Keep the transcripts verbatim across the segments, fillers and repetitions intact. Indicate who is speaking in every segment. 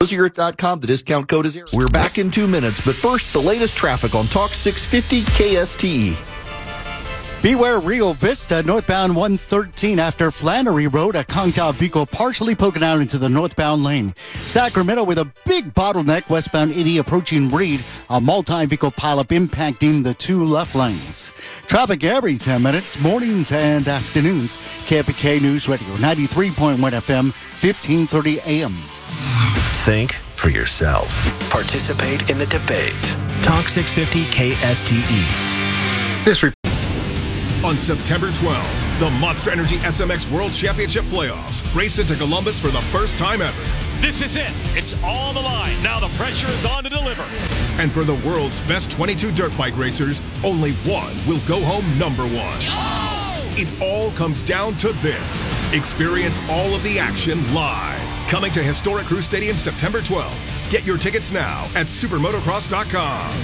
Speaker 1: Rosie dot com. The discount code is Eric. We're back in two minutes, but first, the latest traffic on Talk six fifty K S T E.
Speaker 2: Beware Rio Vista, northbound one thirteen after Flannery Road. A Kongtao vehicle partially poking out into the northbound lane. Sacramento with a big bottleneck, westbound eighty approaching Reed. A multi-vehicle pileup impacting the two left lanes. Traffic every ten minutes, mornings and afternoons. K P K News Radio, ninety-three point one F M, fifteen thirty A M.
Speaker 3: Think for yourself. Participate in the debate. Talk six fifty K S T E.
Speaker 4: This report. On September twelfth, the Monster Energy S M X World Championship Playoffs race into Columbus for the first time ever.
Speaker 5: This is it. It's on the line. Now the pressure is on to deliver.
Speaker 4: And for the world's best twenty-two dirt bike racers, only one will go home number one. Oh! It all comes down to this. Experience all of the action live. Coming to historic Crew Stadium September twelfth. Get your tickets now at supermotocross dot com.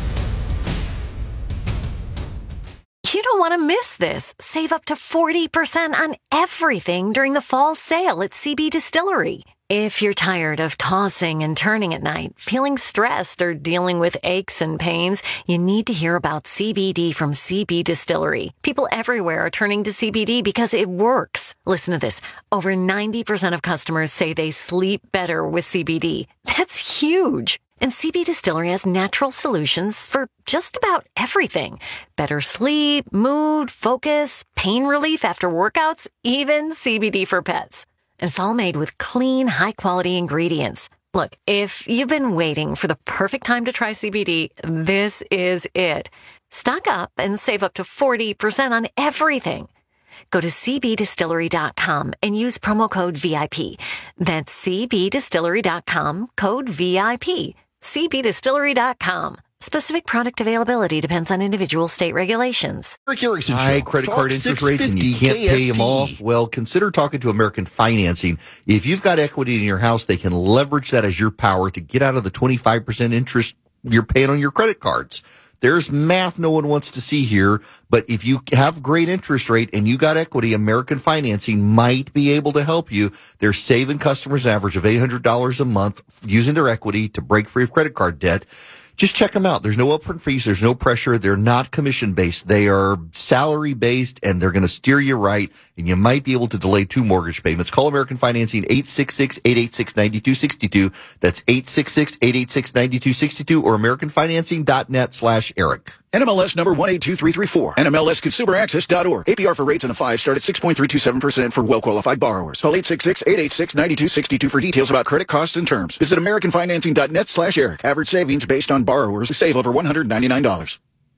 Speaker 6: You don't want to miss this. Save up to forty percent on everything during the fall sale at C B Distillery. If you're tired of tossing and turning at night, feeling stressed, or dealing with aches and pains, you need to hear about C B D from C B Distillery. People everywhere are turning to C B D because it works. Listen to this. Over ninety percent of customers say they sleep better with C B D. That's huge. And C B Distillery has natural solutions for just about everything. Better sleep, mood, focus, pain relief after workouts, even C B D for pets. And it's all made with clean, high-quality ingredients. Look, if you've been waiting for the perfect time to try C B D, this is it. Stock up and save up to forty percent on everything. Go to C B distillery dot com and use promo code V I P. That's C B distillery dot com, code V I P. C B distillery dot com. Specific product availability depends on individual state regulations.
Speaker 1: Eric Erickson
Speaker 7: High
Speaker 1: Show.
Speaker 7: credit
Speaker 1: Talk
Speaker 7: card interest rates and you can't pay them off.
Speaker 1: Well, consider talking to American Financing. If you've got equity in your house, they can leverage that as your power to get out of the twenty-five percent interest you're paying on your credit cards. There's math no one wants to see here, but if you have great interest rate and you got equity, American Financing might be able to help you. They're saving customers an average of eight hundred dollars a month using their equity to break free of credit card debt. Just check them out. There's no upfront fees. There's no pressure. They're not commission-based. They are salary-based, and they're going to steer you right, and you might be able to delay two mortgage payments. Call American Financing, eight six six, eight eight six, nine two six two. That's eight six six, eight eight six, nine two six two or american financing dot net slash Eric.
Speaker 8: N M L S number one eight two three three four. N M L S consumer access dot org. A P R for rates in the five start at six point three two seven percent for well-qualified borrowers. Call eight six six, eight eight six, nine two six two for details about credit costs and terms. Visit american financing dot net slash Eric. Average savings based on borrowers who save over one hundred ninety-nine dollars.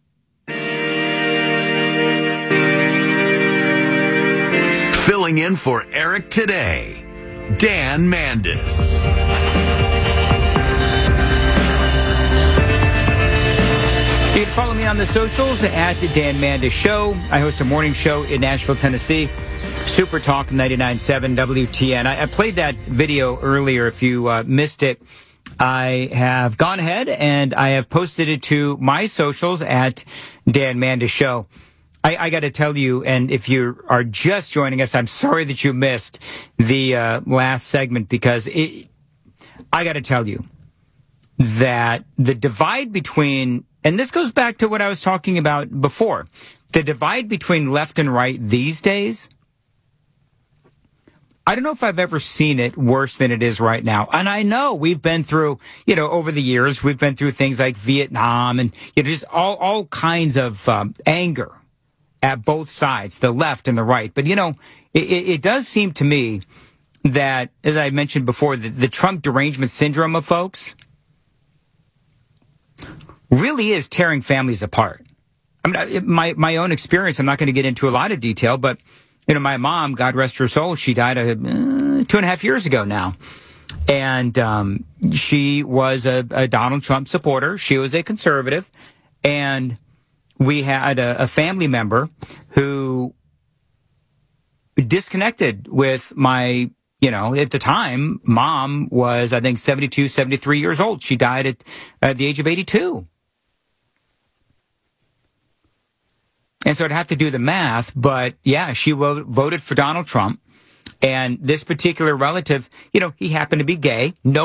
Speaker 3: Filling in for Eric today, Dan Mandis.
Speaker 9: You can follow me on the socials at Dan Mandis Show. I host a morning show in Nashville, Tennessee. Super Talk ninety-nine point seven W T N. I, I played that video earlier. If you uh, missed it, I have gone ahead and I have posted it to my socials at Dan Mandis Show. I, I got to tell you, and if you are just joining us, I'm sorry that you missed the uh, last segment because it, I got to tell you that the divide between, and this goes back to what I was talking about before, the divide between left and right these days, I don't know if I've ever seen it worse than it is right now. And I know we've been through, you know, over the years, we've been through things like Vietnam and you know, just all, all kinds of um, anger at both sides, the left and the right. But, you know, it, it does seem to me that, as I mentioned before, the, the Trump derangement syndrome of folks really is tearing families apart. I mean, my, my own experience, I'm not going to get into a lot of detail, but, you know, my mom, God rest her soul, she died uh, two and a half years ago now. And um, she was a, a Donald Trump supporter. She was a conservative. And we had a, a family member who disconnected with my, you know, at the time, mom was, I think, seventy-two, seventy-three years old. She died at, at the age of eighty-two. And so I'd have to do the math, but yeah, she voted for Donald Trump. And this particular relative, you know, he happened to be gay. No